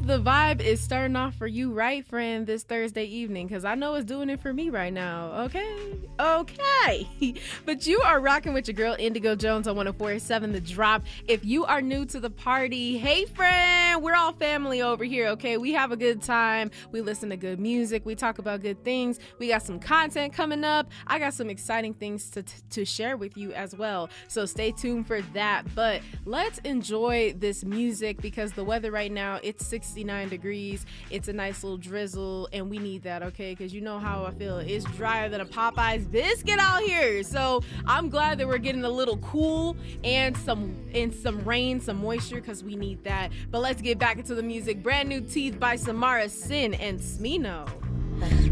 the vibe is starting off for you right, friend, this Thursday evening, because I know it's doing it for me right now. Okay. But you are rocking with your girl Indigo Jones on 104.7 The Drop. If you are new to the party, hey friend, we're all family over here, okay? We have a good time. We listen to good music. We talk about good things. We got some content coming up. I got some exciting things to share with you as well. So stay tuned for that. But let's enjoy this music because the weather right now, it's 69 degrees. It's a nice little drizzle and we need that, okay? Because you know how I feel. It's drier than a Popeye's biscuit out here. So I'm glad that we're getting a little cool and some rain, some moisture, because we need that. But let's get back into the music. Brand new Teeth by Samara Sin and Smino.